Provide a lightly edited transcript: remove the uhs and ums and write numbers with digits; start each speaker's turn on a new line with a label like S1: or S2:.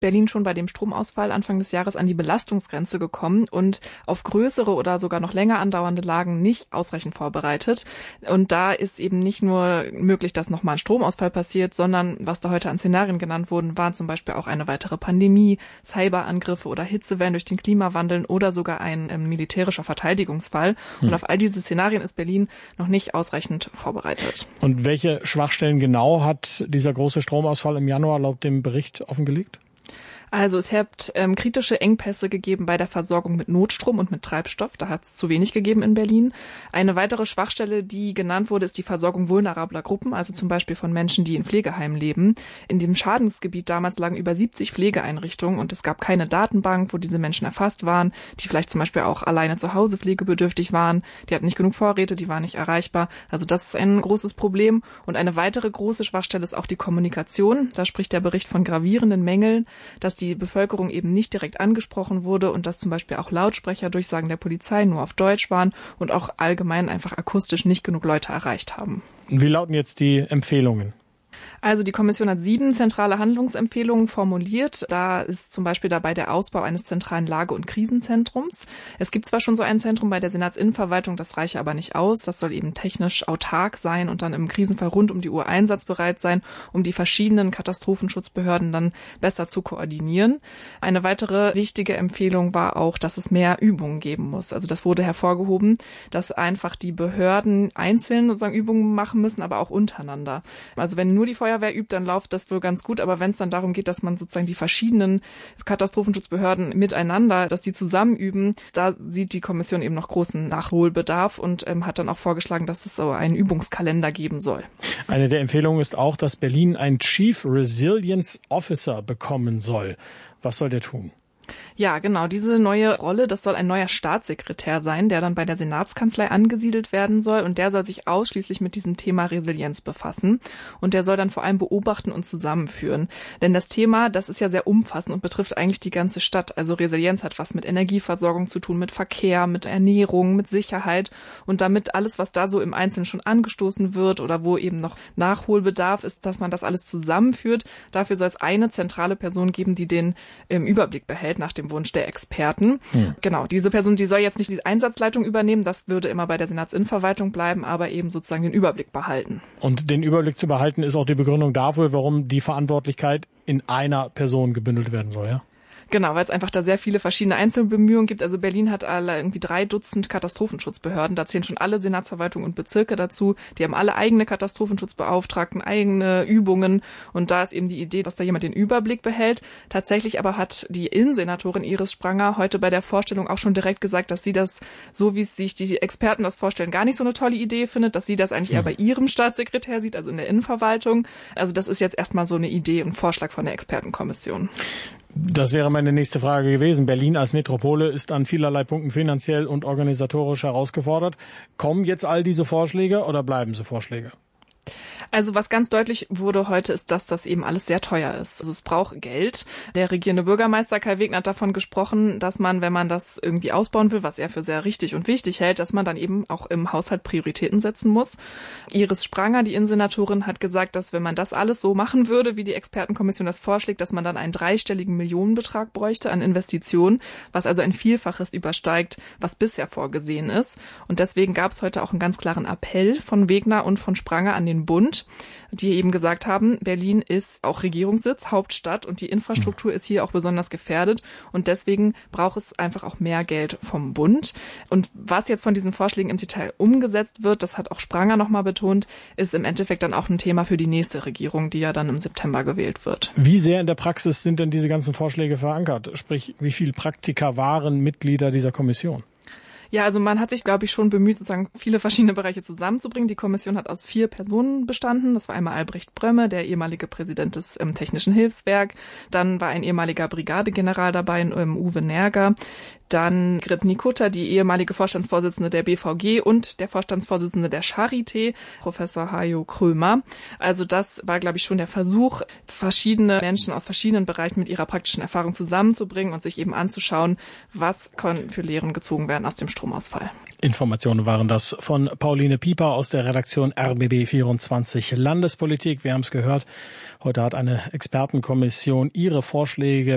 S1: Berlin schon bei dem Stromausfall Anfang des Jahres an die Belastungsgrenze gekommen und auf größere oder sogar noch länger andauernde Lagen nicht ausreichend vorbereitet. Und da ist eben nicht nur möglich, dass nochmal ein Stromausfall passiert, sondern was da heute an Szenarien genannt wurden, waren zum Beispiel auch eine weitere Pandemie, Cyberangriffe oder Hitzewellen durch den Klimawandel oder sogar ein militärischer Verteidigungsfall. Und auf all diese Szenarien ist Berlin noch nicht ausreichend vorbereitet.
S2: Und welche Schwachstellen genau hat dieser große Stromausfall im Januar laut dem Bericht offengelegt?
S1: Also es hat kritische Engpässe gegeben bei der Versorgung mit Notstrom und mit Treibstoff. Da hat es zu wenig gegeben in Berlin. Eine weitere Schwachstelle, die genannt wurde, ist die Versorgung vulnerabler Gruppen, also zum Beispiel von Menschen, die in Pflegeheimen leben. In dem Schadensgebiet damals lagen über 70 Pflegeeinrichtungen und es gab keine Datenbank, wo diese Menschen erfasst waren, die vielleicht zum Beispiel auch alleine zu Hause pflegebedürftig waren. Die hatten nicht genug Vorräte, die waren nicht erreichbar. Also das ist ein großes Problem. Und eine weitere große Schwachstelle ist auch die Kommunikation. Da spricht der Bericht von gravierenden Mängeln, dass die Bevölkerung eben nicht direkt angesprochen wurde und dass zum Beispiel auch Lautsprecherdurchsagen der Polizei nur auf Deutsch waren und auch allgemein einfach akustisch nicht genug Leute erreicht haben.
S2: Und wie lauten jetzt die Empfehlungen?
S1: Also die Kommission hat 7 zentrale Handlungsempfehlungen formuliert. Da ist zum Beispiel dabei der Ausbau eines zentralen Lage- und Krisenzentrums. Es gibt zwar schon so ein Zentrum bei der Senatsinnenverwaltung, das reiche aber nicht aus. Das soll eben technisch autark sein und dann im Krisenfall rund um die Uhr einsatzbereit sein, um die verschiedenen Katastrophenschutzbehörden dann besser zu koordinieren. Eine weitere wichtige Empfehlung war auch, dass es mehr Übungen geben muss. Also das wurde hervorgehoben, dass einfach die Behörden einzeln sozusagen Übungen machen müssen, aber auch untereinander. Also wenn nur die Feuerwehr übt, dann läuft das wohl ganz gut. Aber wenn es dann darum geht, dass man sozusagen die verschiedenen Katastrophenschutzbehörden miteinander, dass die zusammen üben, da sieht die Kommission eben noch großen Nachholbedarf und hat dann auch vorgeschlagen, dass es so einen Übungskalender geben soll.
S2: Eine der Empfehlungen ist auch, dass Berlin einen Chief Resilience Officer bekommen soll. Was soll der tun?
S1: Ja, genau. Diese neue Rolle, das soll ein neuer Staatssekretär sein, der dann bei der Senatskanzlei angesiedelt werden soll. Und der soll sich ausschließlich mit diesem Thema Resilienz befassen. Und der soll dann vor allem beobachten und zusammenführen. Denn das Thema, das ist ja sehr umfassend und betrifft eigentlich die ganze Stadt. Also Resilienz hat was mit Energieversorgung zu tun, mit Verkehr, mit Ernährung, mit Sicherheit. Und damit alles, was da so im Einzelnen schon angestoßen wird oder wo eben noch Nachholbedarf ist, dass man das alles zusammenführt. Dafür soll es eine zentrale Person geben, die den Überblick behält nach dem Wunsch der Experten. Genau, diese Person, die soll jetzt nicht die Einsatzleitung übernehmen, das würde immer bei der Senatsinnenverwaltung bleiben, aber eben sozusagen den Überblick behalten.
S2: Und den Überblick zu behalten ist auch die Begründung dafür, warum die Verantwortlichkeit in einer Person gebündelt werden soll, ja?
S1: Genau, weil es einfach da sehr viele verschiedene Einzelbemühungen gibt. Also Berlin hat alle irgendwie 3 Dutzend Katastrophenschutzbehörden. Da zählen schon alle Senatsverwaltungen und Bezirke dazu. Die haben alle eigene Katastrophenschutzbeauftragten, eigene Übungen. Und da ist eben die Idee, dass da jemand den Überblick behält. Tatsächlich aber hat die Innensenatorin Iris Spranger heute bei der Vorstellung auch schon direkt gesagt, dass sie das, so wie sich die Experten das vorstellen, gar nicht so eine tolle Idee findet, dass sie das eigentlich eher bei ihrem Staatssekretär sieht, also in der Innenverwaltung. Also das ist jetzt erstmal so eine Idee und Vorschlag von der Expertenkommission.
S2: Das wäre meine nächste Frage gewesen. Berlin als Metropole ist an vielerlei Punkten finanziell und organisatorisch herausgefordert. Kommen jetzt all diese Vorschläge oder bleiben sie Vorschläge?
S1: Also was ganz deutlich wurde heute, ist, dass das eben alles sehr teuer ist. Also es braucht Geld. Der regierende Bürgermeister Kai Wegner hat davon gesprochen, dass man, wenn man das irgendwie ausbauen will, was er für sehr richtig und wichtig hält, dass man dann eben auch im Haushalt Prioritäten setzen muss. Iris Spranger, die Innensenatorin, hat gesagt, dass wenn man das alles so machen würde, wie die Expertenkommission das vorschlägt, dass man dann einen 3-stelligen Millionenbetrag bräuchte an Investitionen, was also ein Vielfaches übersteigt, was bisher vorgesehen ist. Und deswegen gab es heute auch einen ganz klaren Appell von Wegner und von Spranger an den Bund, die eben gesagt haben, Berlin ist auch Regierungssitz, Hauptstadt und die Infrastruktur ist hier auch besonders gefährdet und deswegen braucht es einfach auch mehr Geld vom Bund. Und was jetzt von diesen Vorschlägen im Detail umgesetzt wird, das hat auch Spranger nochmal betont, ist im Endeffekt dann auch ein Thema für die nächste Regierung, die ja dann im September gewählt wird.
S2: Wie sehr in der Praxis sind denn diese ganzen Vorschläge verankert? Sprich, wie viele Praktiker waren Mitglieder dieser Kommission?
S1: Ja, also man hat sich, glaube ich, schon bemüht, sozusagen viele verschiedene Bereiche zusammenzubringen. Die Kommission hat aus 4 Personen bestanden. Das war einmal Albrecht Brömme, der ehemalige Präsident des Technischen Hilfswerk. Dann war ein ehemaliger Brigadegeneral dabei, Uwe Nerger. Dann Grit Nikutta, die ehemalige Vorstandsvorsitzende der BVG und der Vorstandsvorsitzende der Charité, Professor Hajo Krömer. Also das war, glaube ich, schon der Versuch, verschiedene Menschen aus verschiedenen Bereichen mit ihrer praktischen Erfahrung zusammenzubringen und sich eben anzuschauen, was können für Lehren gezogen werden aus dem Stromausfall.
S2: Informationen waren das von Pauline Pieper aus der Redaktion RBB24 Landespolitik. Wir haben es gehört, heute hat eine Expertenkommission ihre Vorschläge